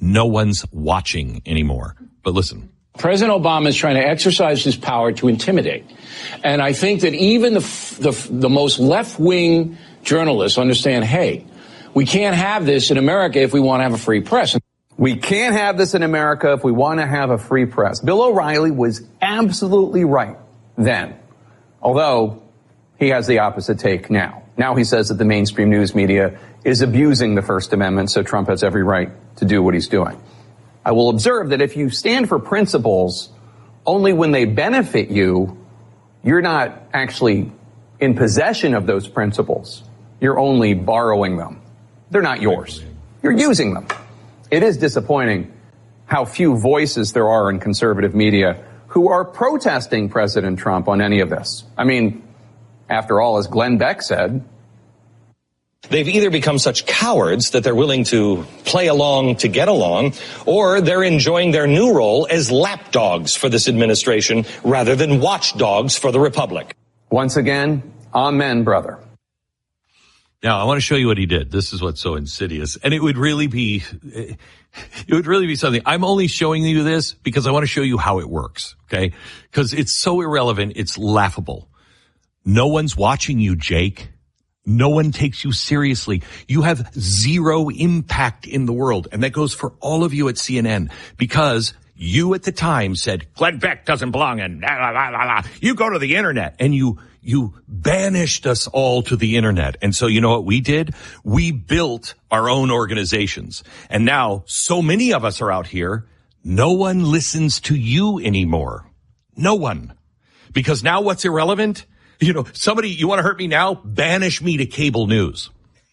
no one's watching anymore. But listen. President Obama is trying to exercise his power to intimidate. And I think that even the most left-wing journalists understand, hey, we can't have this in America if we want to have a free press. We can't have this in America if we want to have a free press. Bill O'Reilly was absolutely right then, although he has the opposite take now. Now he says that the mainstream news media is abusing the First Amendment, so Trump has every right to do what he's doing. I will observe that if you stand for principles only when they benefit you, you're not actually in possession of those principles. You're only borrowing them. They're not yours. You're using them. It is disappointing how few voices there are in conservative media who are protesting President Trump on any of this. I mean, after all, as Glenn Beck said, they've either become such cowards that they're willing to play along to get along, or they're enjoying their new role as lapdogs for this administration rather than watchdogs for the Republic. Once again, amen, brother. Now, I want to show you what he did. This is what's so insidious. And it would really be something. I'm only showing you this because I want to show you how it works, okay? Because it's so irrelevant, it's laughable. No one's watching you, Jake. No one takes you seriously. You have zero impact in the world. And that goes for all of you at CNN because you at the time said, Glenn Beck doesn't belong in blah, blah, blah, blah. You go to the internet, and you banished us all to the internet. And so you know what we did? We built our own organizations. And now so many of us are out here. No one listens to you anymore. No one. Because now what's irrelevant? You want to hurt me now? Banish me to cable news.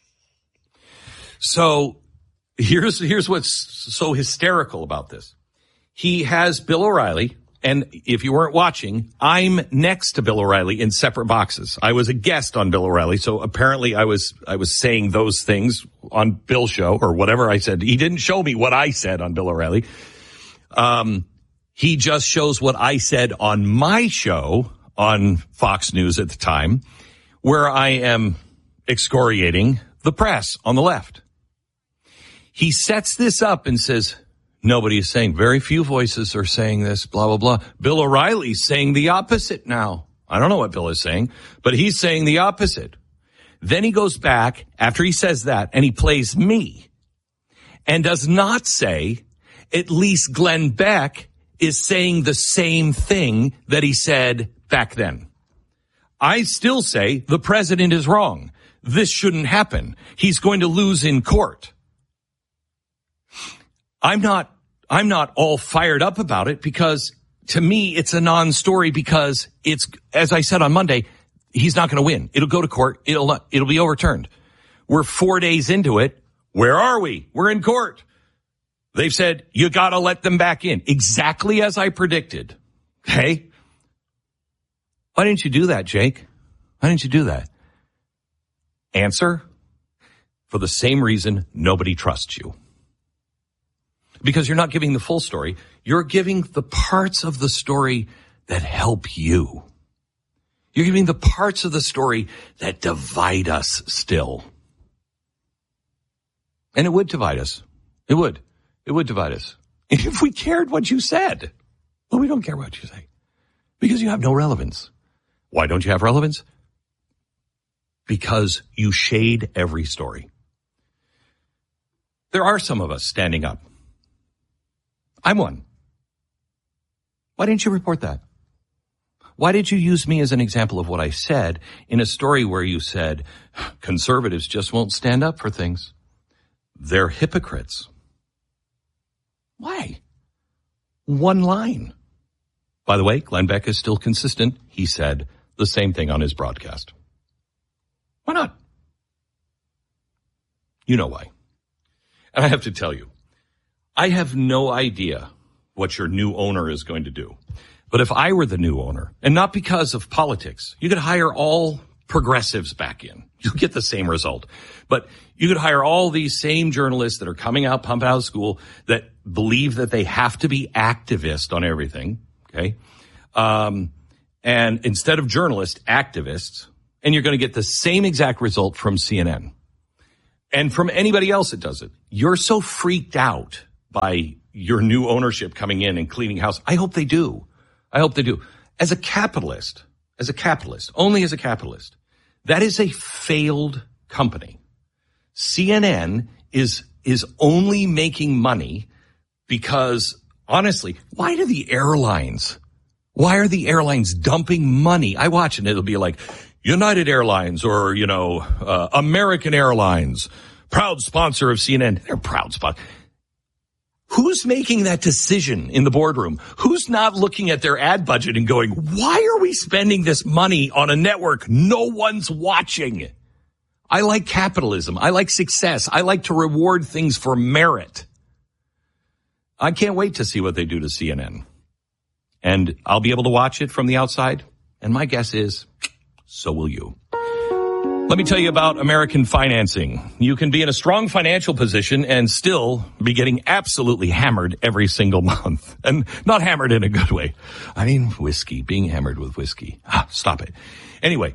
So here's what's so hysterical about this. He has Bill O'Reilly, and if you weren't watching, I'm next to Bill O'Reilly in separate boxes. I was a guest on Bill O'Reilly, so apparently I was saying those things on Bill's show or whatever I said. He didn't show me what I said on Bill O'Reilly. He just shows what I said on my show on Fox News at the time, where I am excoriating the press on the left. He sets this up and says, nobody is saying, very few voices are saying this, blah, blah, blah. Bill O'Reilly's saying the opposite now. I don't know what Bill is saying, but he's saying the opposite. Then he goes back after he says that and he plays me and does not say, at least Glenn Beck is saying the same thing that he said back then. I still say the president is wrong. This shouldn't happen. He's going to lose in court. I'm not all fired up about it because to me it's a non-story because it's, as I said on Monday, he's not going to win. It'll go to court. It'll be overturned. We're 4 days into it. Where are we? We're in court. They've said you got to let them back in exactly as I predicted. Okay. Why didn't you do that, Jake? Why didn't you do that? Answer, for the same reason nobody trusts you. Because you're not giving the full story. You're giving the parts of the story that help you. You're giving the parts of the story that divide us still. And it would divide us. It would. It would divide us. If we cared what you said. Well, we don't care what you say. Because you have no relevance. Why don't you have relevance? Because you shade every story. There are some of us standing up. I'm one. Why didn't you report that? Why did you use me as an example of what I said in a story where you said conservatives just won't stand up for things? They're hypocrites. Why? One line. By the way, Glenn Beck is still consistent. He said the same thing on his broadcast. Why not? You know why. And I have to tell you, I have no idea what your new owner is going to do. But if I were the new owner, and not because of politics, you could hire all progressives back in. You'll get the same result. But you could hire all these same journalists that are coming out, pumping out of school, that believe that they have to be activist on everything, okay? And instead of journalists, activists, and you're going to get the same exact result from CNN. And from anybody else that does it. You're so freaked out by your new ownership coming in and cleaning house. I hope they do. As a capitalist, only as a capitalist, that is a failed company. CNN is only making money because, honestly, why are the airlines dumping money? I watch and it'll be like United Airlines or, American Airlines, proud sponsor of CNN. They're proud sponsor. Who's making that decision in the boardroom? Who's not looking at their ad budget and going, why are we spending this money on a network no one's watching? I like capitalism. I like success. I like to reward things for merit. I can't wait to see what they do to CNN. And I'll be able to watch it from the outside. And my guess is, so will you. Let me tell you about American Financing. You can be in a strong financial position and still be getting absolutely hammered every single month. And not hammered in a good way. I mean, whiskey, being hammered with whiskey. Stop it. Anyway,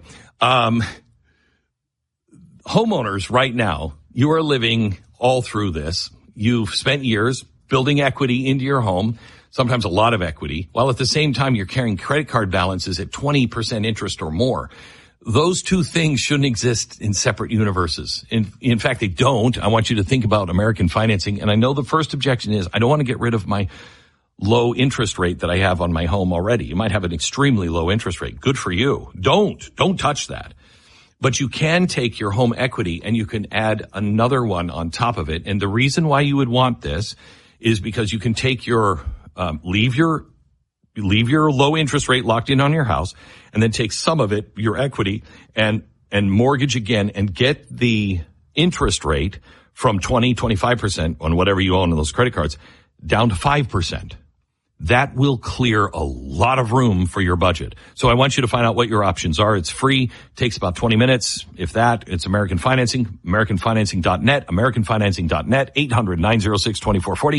homeowners right now, you are living all through this. You've spent years building equity into your home, sometimes a lot of equity, while at the same time you're carrying credit card balances at 20% interest or more. Those two things shouldn't exist in separate universes. In fact, they don't. I want you to think about American Financing. And I know the first objection is I don't want to get rid of my low interest rate that I have on my home already. You might have an extremely low interest rate. Good for you. Don't touch that. But you can take your home equity and you can add another one on top of it. And the reason why you would want this is because you can take your, leave your low interest rate locked in on your house and then take some of it, your equity, and mortgage again and get the interest rate from 25% on whatever you own in those credit cards down to 5%. That will clear a lot of room for your budget. So I want you to find out what your options are. It's free. Takes about 20 minutes. If that, it's American Financing, AmericanFinancing.net, AmericanFinancing.net, 800-906-2440,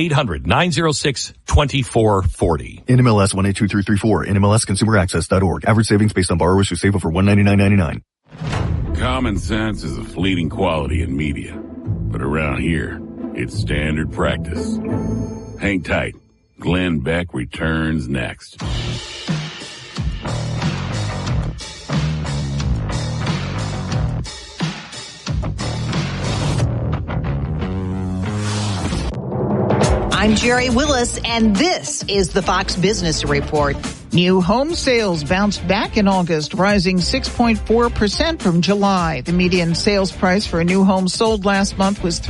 800-906-2440. NMLS 182334, NMLSConsumerAccess.org. Average savings based on borrowers who save over $199.99. Common sense is a fleeting quality in media, but around here, it's standard practice. Hang tight. Glenn Beck returns next. I'm Jerry Willis, and this is the Fox Business Report. New home sales bounced back in August, rising 6.4% from July. The median sales price for a new home sold last month was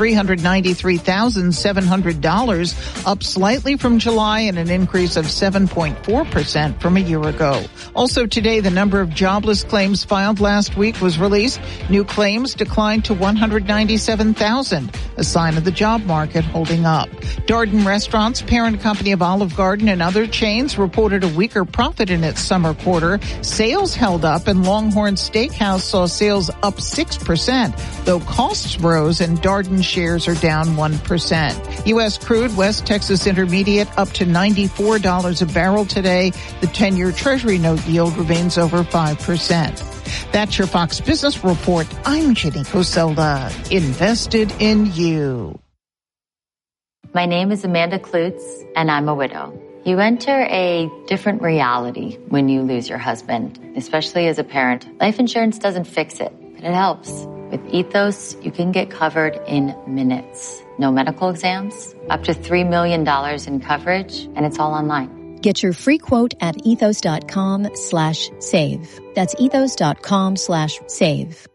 $393,700, up slightly from July and an increase of 7.4% from a year ago. Also today, the number of jobless claims filed last week was released. New claims declined to 197,000, a sign of the job market holding up. Darden Restaurants, parent company of Olive Garden and other chains, reported a weaker profit in its summer quarter. Sales held up and Longhorn Steakhouse saw sales up 6%, though costs rose and Darden shares are down 1%. U.S. crude West Texas Intermediate up to $94 a barrel today. The 10-year Treasury note yield remains over 5%. That's your Fox Business Report. I'm Jenny Coselda. Invested in you. My name is Amanda Klutz, and I'm a widow. You enter a different reality when you lose your husband, especially as a parent. Life insurance doesn't fix it, but it helps. With Ethos, you can get covered in minutes. No medical exams, up to $3 million in coverage, and it's all online. Get your free quote at ethos.com/save. That's ethos.com/save.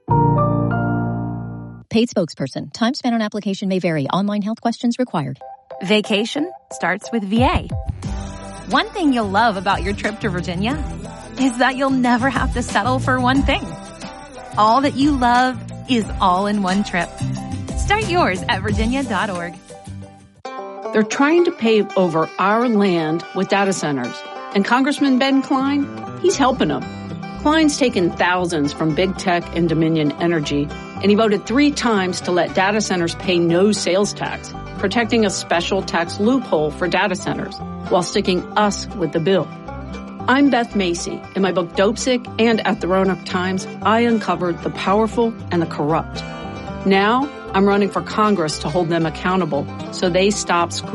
Paid spokesperson. Time spent on application may vary. Online health questions required. Vacation starts with VA. One thing you'll love about your trip to Virginia is that you'll never have to settle for one thing. All that you love is all in one trip. Start yours at virginia.org. They're trying to pave over our land with data centers. And Congressman Ben Cline, he's helping them. Cline's taken thousands from big tech and Dominion Energy, and he voted 3 times to let data centers pay no sales tax, protecting a special tax loophole for data centers while sticking us with the bill. I'm Beth Macy. In my book Dopesick and at the Roanoke Times, I uncovered the powerful and the corrupt. Now, I'm running for Congress to hold them accountable so they stop screwing